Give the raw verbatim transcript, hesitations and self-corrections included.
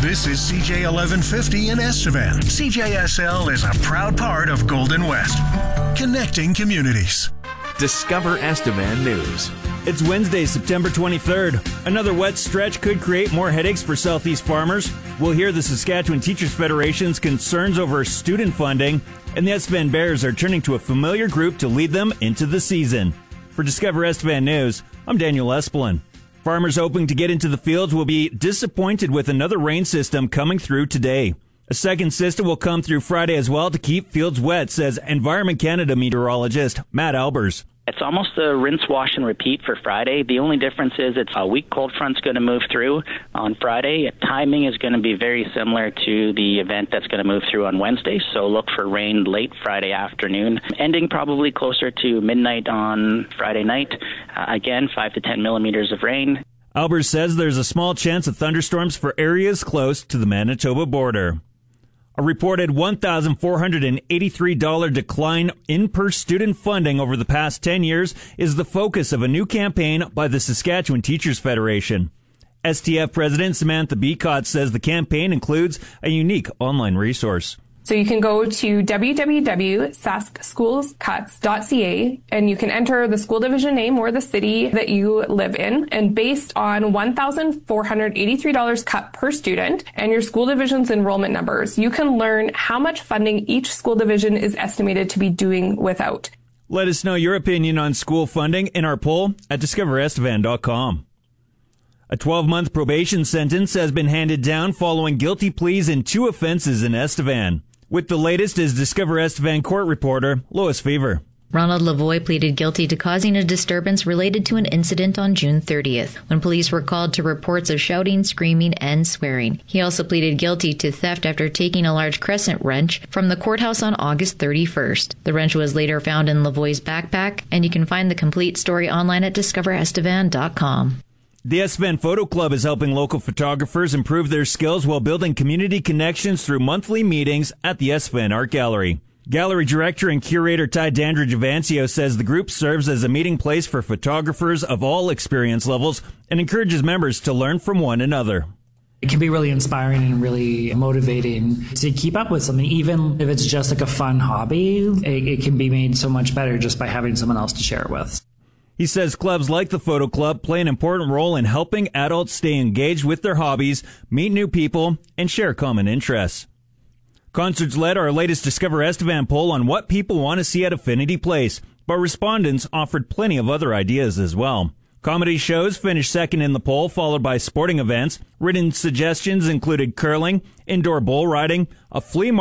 This is C J eleven fifty in Estevan. C J S L is a proud part of Golden West, connecting communities. Discover Estevan News. It's Wednesday, September twenty-third. Another wet stretch could create more headaches for Southeast farmers. We'll hear the Saskatchewan Teachers Federation's concerns over student funding, and the Estevan Bears are turning to a familiar group to lead them into the season. For Discover Estevan News, I'm Daniel Esplin. Farmers hoping to get into the fields will be disappointed with another rain system coming through today. A second system will come through Friday as well to keep fields wet, says Environment Canada meteorologist Matt Albers. It's almost a rinse, wash, and repeat for Friday. The only difference is it's a weak cold front's going to move through on Friday. Timing is going to be very similar to the event that's going to move through on Wednesday, so look for rain late Friday afternoon, ending probably closer to midnight on Friday night. Uh, again, five to ten millimeters of rain. Albers says there's a small chance of thunderstorms for areas close to the Manitoba border. A reported one thousand four hundred eighty-three dollars decline in per-student funding over the past ten years is the focus of a new campaign by the Saskatchewan Teachers Federation. S T F President Samantha Beacott says the campaign includes a unique online resource. So you can go to w w w dot sask schools cuts dot c a and you can enter the school division name or the city that you live in. And based on one thousand four hundred eighty-three dollars cut per student and your school division's enrollment numbers, you can learn how much funding each school division is estimated to be doing without. Let us know your opinion on school funding in our poll at discover estevan dot com. A twelve-month probation sentence has been handed down following guilty pleas in two offenses in Estevan. With the latest is Discover Estevan court reporter Lois Fever. Ronald Lavoie pleaded guilty to causing a disturbance related to an incident on June thirtieth, when police were called to reports of shouting, screaming, and swearing. He also pleaded guilty to theft after taking a large crescent wrench from the courthouse on August thirty-first. The wrench was later found in Lavoie's backpack, and you can find the complete story online at discover estevan dot com. The Estevan Photo Club is helping local photographers improve their skills while building community connections through monthly meetings at the Estevan Art Gallery. Gallery director and curator Ty Dandridge-Avancio says the group serves as a meeting place for photographers of all experience levels and encourages members to learn from one another. It can be really inspiring and really motivating to keep up with something, even if it's just like a fun hobby. It, it can be made so much better just by having someone else to share it with. He says clubs like the Photo Club play an important role in helping adults stay engaged with their hobbies, meet new people, and share common interests. Concerts led our latest Discover Estevan poll on what people want to see at Affinity Place, but respondents offered plenty of other ideas as well. Comedy shows finished second in the poll, followed by sporting events. Written suggestions included curling, indoor bull riding, a flea market,